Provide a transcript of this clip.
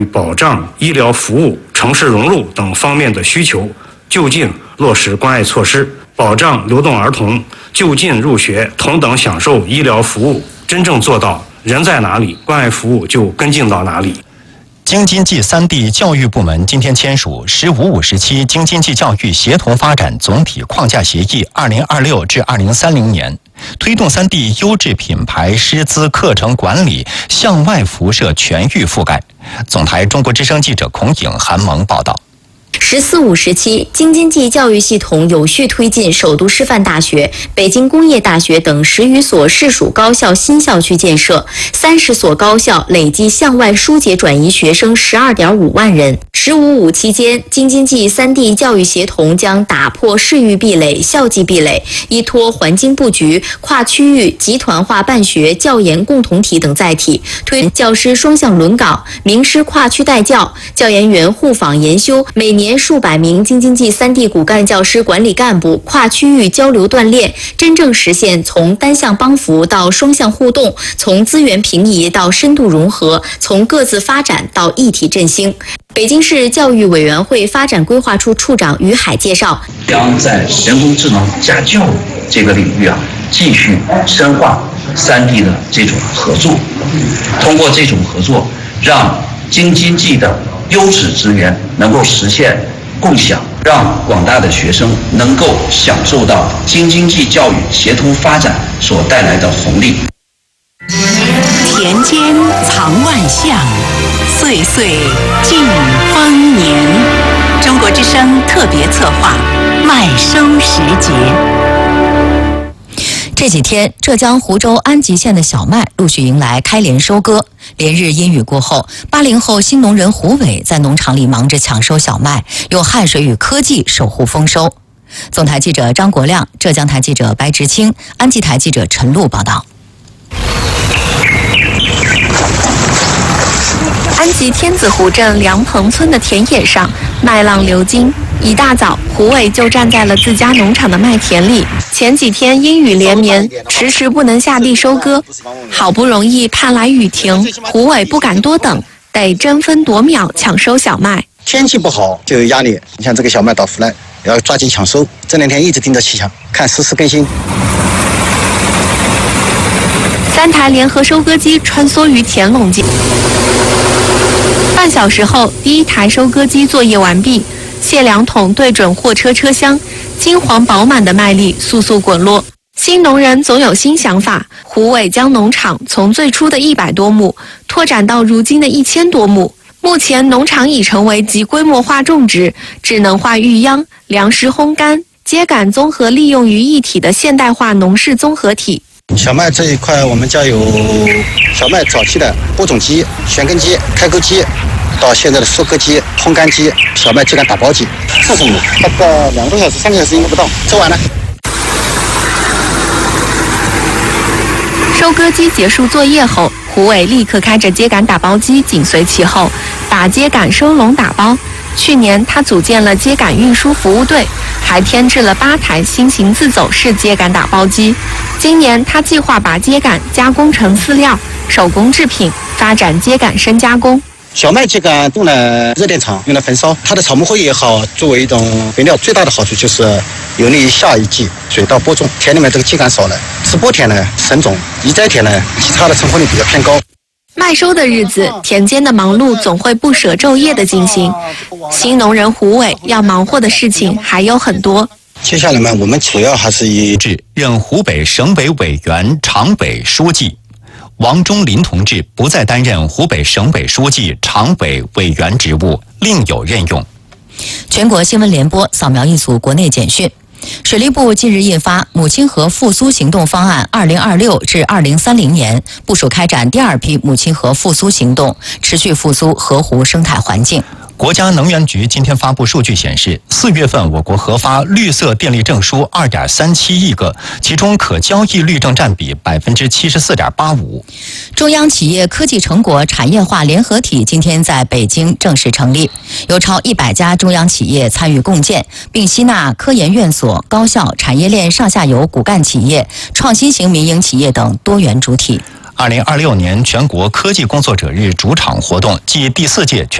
保障医疗服务、城市融入等方面的需求，就近落实关爱措施，保障流动儿童就近入学，同等享受医疗服务，真正做到人在哪里，关爱服务就跟进到哪里。 京津冀3地教育部门今天签署《“15五”时期京津冀教育协同发展总体框架协议 （2026 至2030年），推动3地优质品牌师资课程管理向外辐射全域覆盖。总台中国之声记者孔颖、韩萌报道。 “14五”时期，京津冀教育系统有序推进首都师范大学、北京工业大学等10余所市属高校新校区建设，30所高校累计向外疏解转移学生12.5万人。“15五”期间，京津冀3地教育协同将打破市域壁垒、校际壁垒，依托环境布局、跨区域集团化办学、教研共同体等载体，推教师双向轮岗、名师跨区带教、教研员互访研修，每年数百名京津冀3地骨干教师管理干部跨区域交流锻炼，真正实现从单向帮扶到双向互动，从资源平移到深度融合，从各自发展到一体振兴。北京市教育委员会发展规划处处长于海介绍， 将在人工智能加教育这个领域继续深化3地的这种合作，通过这种合作，让京津冀的优质资源能够实现共享，让广大的学生能够享受到京津冀教育协同发展所带来的红利。 田间藏万象，岁岁尽丰年。中国之声特别策划麦收时节。 这几天，浙江湖州安吉县的小麦陆续迎来开镰收割。连日阴雨过后，80后新农人胡伟在农场里忙着抢收小麦，用汗水与科技守护丰收。总台记者张国亮、浙江台记者白直清、安吉台记者陈露报道。安吉天子湖镇梁棚村的田野上，麦浪流经。一大早，胡伟就站在了自家农场的麦田里。前几天阴雨连绵，迟迟不能下地收割，好不容易盼来雨停，胡伟不敢多等，得争分夺秒抢收小麦。 天气不好就有压力，你像这个小麦到腐烂，要抓紧抢收。这2天一直盯着气象，看实时更新。 3台联合收割机穿梭于田垄间，半小时后，第1台收割机作业完毕，卸粮桶对准货车车厢，金黄饱满的麦粒簌簌滚落。新农人总有新想法，胡伟将农场从最初的100多亩拓展到如今的1000多亩。目前农场已成为集规模化种植、智能化育秧、粮食烘干、秸秆综合利用于一体的现代化农事综合体。 小麦这一块，我们家有小麦早期的播种机、旋耕机、开沟机，到现在的收割机、烘干机、小麦秸秆打包机，4种，大概2个多小时、3个小时应该不到，收完了。 收割机结束作业后，胡伟立刻开着秸秆打包机紧随其后，把秸秆收拢打包。去年他组建了秸秆运输服务队，还添置了8台新型自走式秸秆打包机。今年他计划把秸秆加工成饲料、手工制品，发展秸秆深加工。 小麦秸秆用了热电场，用来焚烧，它的草木灰也好，作为一种肥料，最大的好处就是有利于下一季水稻播种。田里面这个秸秆少了，直播田呢省种，移栽田呢其他的成活率比较偏高。 麦收的日子，田间的忙碌总会不舍昼夜的进行。新农人胡伟要忙活的事情还有很多。 接下来呢，我们主要还是以任湖北省委委员、常委书记。王忠林同志不再担任湖北省委书记、常委委员职务，另有任用。 全国新闻联播扫描一组国内简讯。水利部近日印发《母亲河复苏行动方案（2026至2030年）》，部署开展第2批母亲河复苏行动，持续复苏河湖生态环境。 国家能源局今天发布数据显示，4月份我国核发绿色电力证书2.37亿个，其中可交易绿证占比74.85%。 中央企业科技成果产业化联合体今天在北京正式成立，有超100家中央企业参与共建，并吸纳科研院所、高校、产业链上下游骨干企业、创新型民营企业等多元主体。 2026年全国科技工作者日主场活动暨第4届